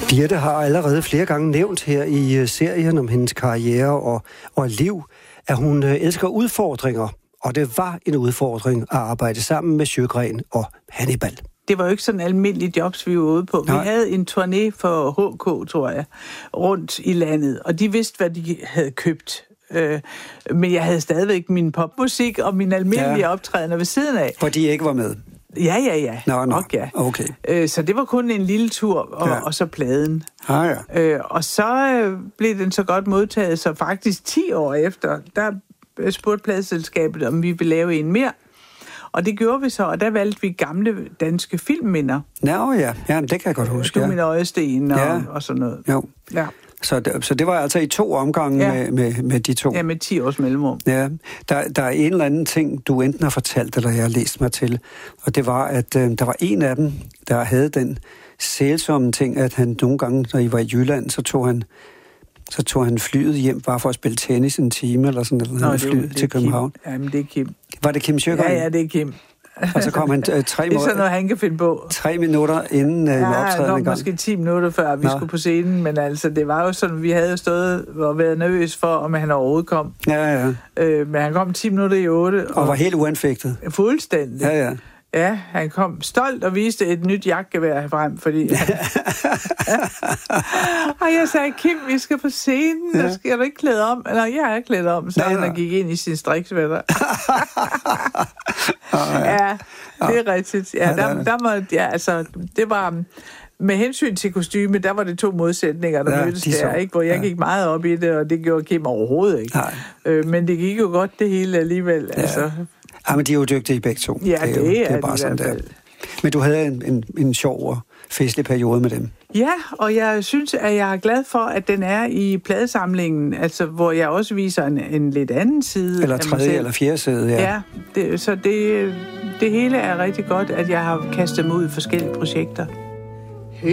Birthe har allerede flere gange nævnt her i serien om hendes karriere og liv, at hun elsker udfordringer. Og det var en udfordring at arbejde sammen med Sjögren og Hannibal. Det var jo ikke sådan almindelige jobs, vi var ude på. Nej. Vi havde en turné for HK, tror jeg, rundt i landet, og de vidste, hvad de havde købt. Men jeg havde stadigvæk min popmusik og min almindelige optrædener ved siden af. Hvor de ikke var med? Ja. Nok, ja. Okay. Så det var kun en lille tur, og så pladen. Og så blev den så godt modtaget, så faktisk 10 år efter, der spurgte pladeselskabet, om vi ville lave en mere. Og det gjorde vi så, og der valgte vi gamle danske filmminder. Ja, det kan jeg godt huske. Du min øjesten og sådan noget. Jo. Ja. Så det var altså i 2 omgange med de 2? Ja, med 10 års mellemrum. Ja, der er en eller anden ting, du enten har fortalt, eller jeg har læst mig til, og det var, at der var en af dem, der havde den sælsomme ting, at han nogle gange, når I var i Jylland, så tog han flyet hjem bare for at spille tennis en time, eller sådan noget, flyet til København. Jamen, det er Kim. Var det Kim Sjögren? Ja, det er Kim. Og så kom han 3 minutter. Det er sådan noget, han kan finde på. 3 minutter inden en optræden i gang. Måske 10 minutter før vi skulle på scenen, men altså, det var jo sådan, vi havde stået og været nervøs for, om han overhovedet kom. Ja. Men han kom 10 minutter i 8. Og var helt uanfægtet. Fuldstændig. Ja. Ja, han kom stolt og viste et nyt jagtgevær frem, fordi... Og jeg sagde, Kim, vi skal på scenen, der skal du ikke klæde om? Eller jeg er klædt om, så han gik ind i sin striksvætter. Ja, det er rigtigt. Ja, det var... Med hensyn til kostyme, der var det 2 modsætninger, der mødtes der, ikke? Hvor jeg gik meget op i det, og det gjorde Kim overhovedet ikke. Men det gik jo godt det hele alligevel, altså... Ja, men de er jo dygtige begge 2. Ja, det er bare sådan der. Men du havde en sjov og festlig periode med dem. Ja, og jeg synes, at jeg er glad for, at den er i pladesamlingen, altså hvor jeg også viser en lidt anden side. Eller 3. eller 4. side, ja. Ja, så det hele er rigtig godt, at jeg har kastet mig ud i forskellige projekter.